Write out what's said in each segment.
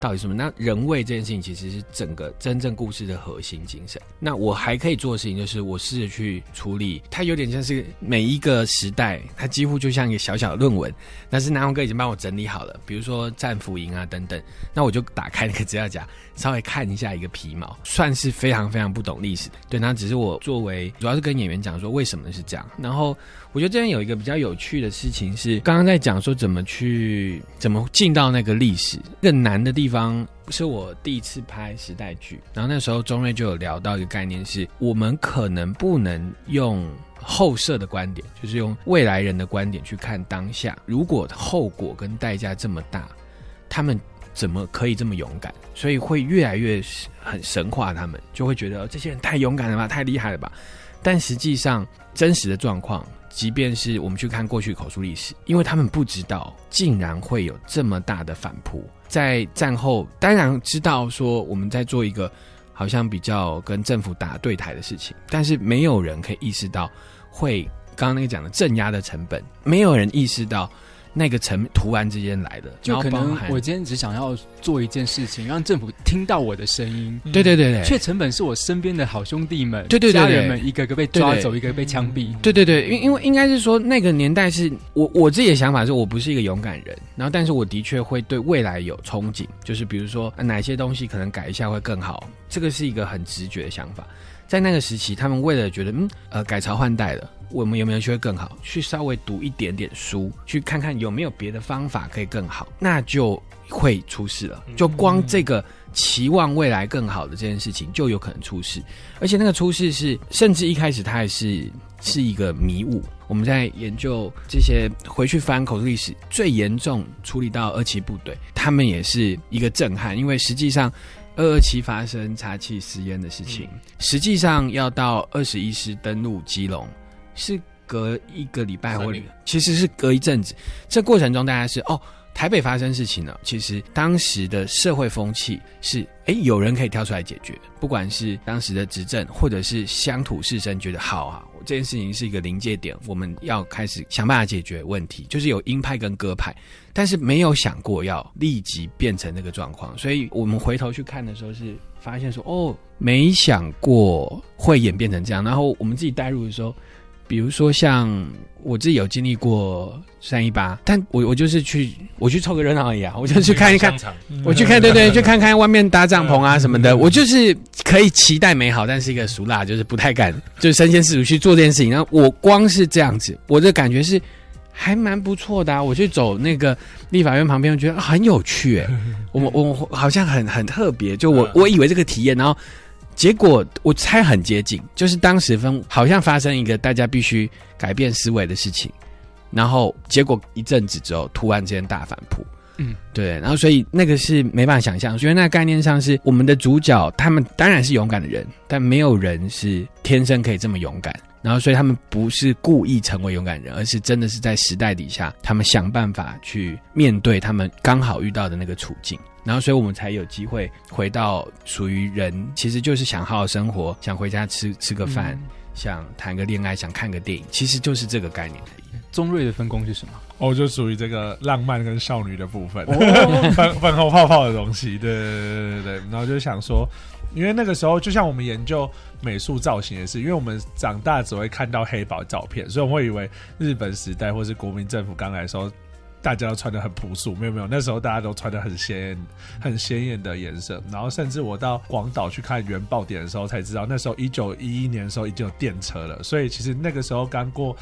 到底什么？那人味这件事情其实是整个真正故事的核心精神。那我还可以做的事情就是我试着去处理，它有点像是每一个时代，它几乎就像一个小小的论文，但是南宏哥已经帮我整理好了，比如说战俘营啊等等，那我就打开那个资料夹，稍微看一下一个皮毛，算是非常非常不懂历史的。对，那只是我作为主要是跟演员讲说为什么是这样。然后我觉得这边有一个比较有趣的事情是，刚刚在讲说怎么进到那个历史，更难的地方是我第一次拍时代剧，然后那时候钟瑞就有聊到一个概念是，我们可能不能用后设的观点，就是用未来人的观点去看当下，如果后果跟代价这么大，他们怎么可以这么勇敢？所以会越来越很神化他们，就会觉得这些人太勇敢了吧，太厉害了吧。但实际上真实的状况，即便是我们去看过去口述历史，因为他们不知道竟然会有这么大的反扑。在战后当然知道说我们在做一个好像比较跟政府打对台的事情，但是没有人可以意识到会刚刚那个讲的镇压的成本，没有人意识到那个突然之间来的， 就可能我今天只想要做一件事情，让政府听到我的声音。 对对对对， 却成本是我身边的好兄弟们， 对对对对， 家人们一个个被抓走，一个个被枪毙。 对对对，因为应该是说那个年代是我自己的想法是我不是一个勇敢人，然后但是我的确会对未来有憧憬，就是比如说哪些东西可能改一下会更好，这个是一个很直觉的想法。在那个时期，他们为了觉得改朝换代了，我们有没有机会更好，去稍微读一点点书，去看看有没有别的方法可以更好，那就会出事了。就光这个期望未来更好的这件事情就有可能出事，而且那个出事是甚至一开始它还是一个迷雾。我们在研究这些回去翻口述历史，最严重处理到2期部队，他们也是一个震撼，因为实际上227发生查缉私烟的事情，实际上要到21师登陆基隆是隔1个礼拜或其实是隔一阵子。这过程中大家是台北发生事情了，其实当时的社会风气是有人可以跳出来解决，不管是当时的执政或者是乡土士绅觉得好啊，这件事情是一个临界点，我们要开始想办法解决问题，就是有鹰派跟鸽派，但是没有想过要立即变成那个状况。所以我们回头去看的时候是发现说没想过会演变成这样。然后我们自己带入的时候，比如说像我自己有经历过318，但我就是去凑个热闹而已啊，我就去看一看，我去看对，去看看外面搭帐篷啊什么的，我就是可以期待美好，但是一个俗辣，就是不太敢，就是身先士卒去做这件事情。然后我光是这样子，我的感觉是还蛮不错的啊。我去走那个立法院旁边，我觉得很有趣我好像很特别，就我以为这个体验，然后结果我猜很接近，就是当时好像发生一个大家必须改变思维的事情，然后结果一阵子之后突然之间大反扑。对，然后所以那个是没办法想象，所以那个概念上是我们的主角他们当然是勇敢的人，但没有人是天生可以这么勇敢，然后所以他们不是故意成为勇敢人，而是真的是在时代底下他们想办法去面对他们刚好遇到的那个处境，然后所以我们才有机会回到属于人其实就是想好好生活，想回家吃个饭，想谈个恋爱，想看个电影，其实就是这个概念而已。 宗瑞的分工是什么？ 就属于这个浪漫跟少女的部分，粉红泡泡的东西，对，然后就想说，因为那个时候就像我们研究美术造型也是，因为我们长大只会看到黑白照片，所以我们会以为日本时代或是国民政府刚来的时候大家都穿得很朴素，没有，那时候大家都穿得很鲜艳的颜色。然后甚至我到广岛去看原爆点的时候才知道，那时候1911年的时候已经有电车了，所以其实那个时候刚过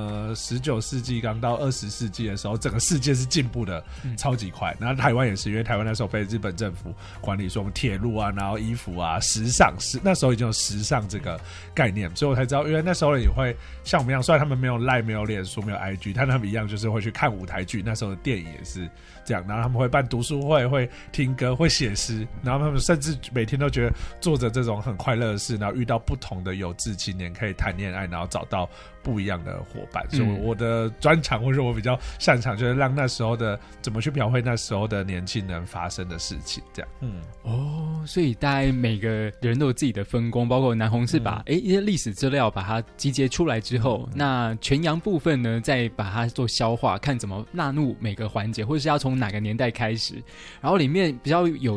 19世纪刚到20世纪的时候，整个世界是进步的超级快。然后台湾也是，因为台湾那时候被日本政府管理，说我们铁路啊，然后衣服啊，时尚那时候已经有时尚这个概念，所以我才知道，因为那时候人也会像我们一样，虽然他们没有 LINE 没有脸书没有 IG， 但他们一样就是会去看舞台剧，那时候的电影也是这样，然后他们会办读书会，会听歌，会写诗，然后他们甚至每天都觉得做着这种很快乐的事，然后遇到不同的有志青年可以谈恋爱，然后找到不一样的伙伴。所以我的专长或者我比较擅长就是让那时候的怎么去描绘那时候的年轻人发生的事情这样。 所以大概每个人都有自己的分工，包括南宏是把一些历史资料把它集结出来之后，那全阳部分呢再把它做消化，看怎么纳入每个环节，或者是要从哪个年代开始，然后里面比较有